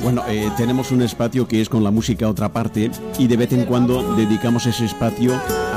Bueno, tenemos un espacio que es con la música a otra parte y de vez en cuando dedicamos ese espacio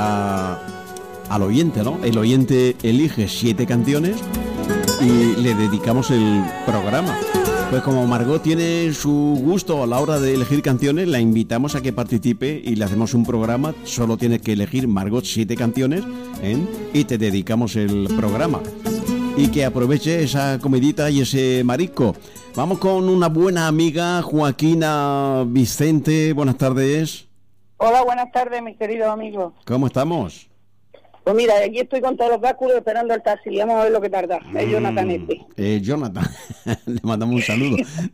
al oyente, ¿no? El oyente elige 7 canciones y le dedicamos el programa. Pues como Margot tiene su gusto a la hora de elegir canciones, la invitamos a que participe y le hacemos un programa. Solo tiene que elegir, Margot, 7 canciones, ¿eh? Y te dedicamos el programa. Y que aproveche esa comidita y ese marisco. Vamos con una buena amiga, Joaquina Vicente. Buenas tardes. Hola, buenas tardes, mis queridos amigos. ¿Cómo estamos? Pues mira, aquí estoy con todos los básculos esperando el taxi. Vamos a ver lo que tarda. Es Jonathan Jonathan, le mandamos un saludo.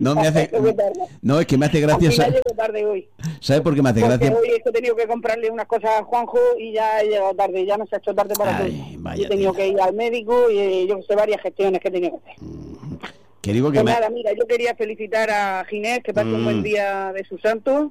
No, es que me hace gracia. Llego tarde hoy. ¿Sabes por qué me hace gracia? Hoy he tenido que comprarle unas cosas a Juanjo y ya he llegado tarde. Ya me se ha hecho tarde para todo. He tenido que ir al médico y yo sé varias gestiones que he tenido que hacer. Que digo que pues nada, mira, yo quería felicitar a Ginés, que pase un buen día de su santo,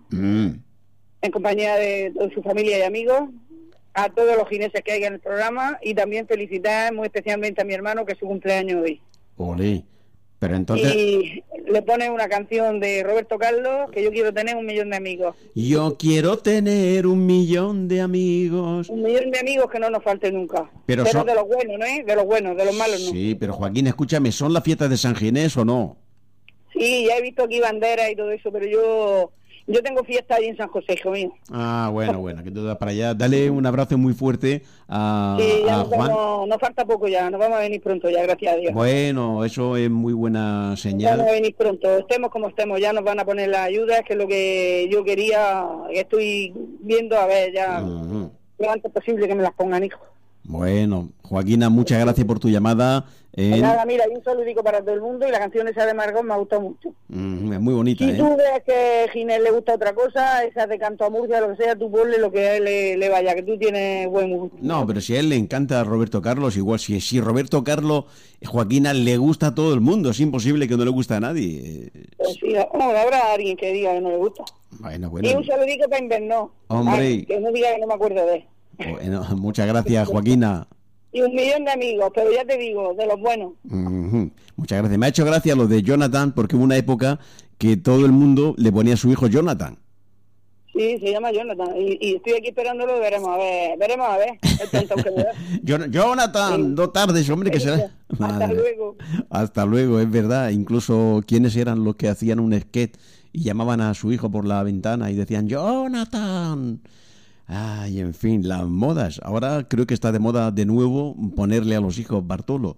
en compañía de toda su familia y amigos, a todos los gineses que hay en el programa, y también felicitar muy especialmente a mi hermano, que es su cumpleaños hoy. Olé. Pero entonces... Y le pone una canción de Roberto Carlos, que yo quiero tener 1.000.000 de amigos. Yo quiero tener 1.000.000 de amigos. 1.000.000 de amigos que no nos falte nunca. Pero son... de los buenos, ¿no? De los buenos, de los malos no. Sí, pero Joaquín, escúchame, ¿son las fiestas de San Ginés o no? Sí, ya he visto aquí banderas y todo eso, pero yo tengo fiesta ahí en San José, hijo mío. Ah, bueno, que tú vas para allá. Dale un abrazo muy fuerte a Juan. Nos falta poco ya, nos vamos a venir pronto ya, gracias a Dios. Bueno, eso es muy buena señal. Vamos a venir pronto, estemos como estemos, ya nos van a poner las ayudas, que es lo que yo quería, estoy viendo, a ver, ya lo antes posible que me las pongan, hijo. Bueno, Joaquina, muchas gracias por tu llamada. Nada, mira, y un saludico para todo el mundo, y la canción esa de Margot me ha gustado mucho. Es muy bonita, Si tú ves que a Ginés le gusta otra cosa, esa de Canto a Murcia, lo que sea, tú ponle lo que a él le vaya, que tú tienes buen gusto. No, pero si a él le encanta Roberto Carlos, igual, si Roberto Carlos, Joaquina, le gusta a todo el mundo, es imposible que no le guste a nadie. Pues sí, habrá alguien que diga que no le gusta. Bueno. Y un saludico para Invernó. Hombre. Que no diga que no me acuerdo de él. Bueno, muchas gracias, Joaquina. Y 1.000.000 de amigos, pero ya te digo, de los buenos. Muchas gracias. Me ha hecho gracia lo de Jonathan, porque hubo una época que todo el mundo le ponía a su hijo Jonathan. Sí, se llama Jonathan. Y estoy aquí esperándolo, veremos a ver. El tonto que me da. Jonathan, sí. No tardes, hombre, que será. Hasta luego. Hasta luego, es verdad. Incluso, ¿quiénes eran los que hacían un sketch y llamaban a su hijo por la ventana y decían, Jonathan? Ay, en fin, las modas. Ahora creo que está de moda de nuevo ponerle a los hijos Bartolo.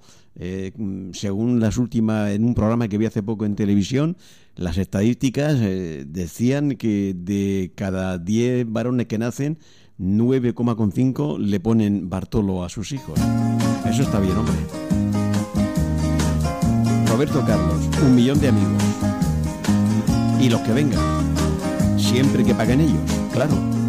Según las últimas, en un programa que vi hace poco en televisión, las estadísticas decían que de cada 10 varones que nacen, 9,5 le ponen Bartolo a sus hijos. Eso está bien, hombre. Roberto Carlos, 1.000.000 de amigos. Y los que vengan, siempre que paguen ellos, claro.